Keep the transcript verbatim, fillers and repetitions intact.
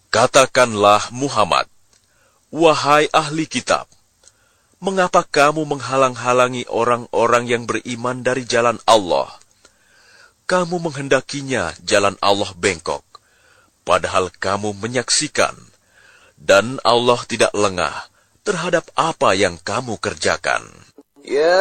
Katakanlah Muhammad, wahai ahli kitab, mengapa kamu menghalang-halangi orang-orang yang beriman dari jalan Allah? Kamu menghendakinya jalan Allah bengkok, padahal kamu menyaksikan, dan Allah tidak lengah terhadap apa yang kamu kerjakan. Ya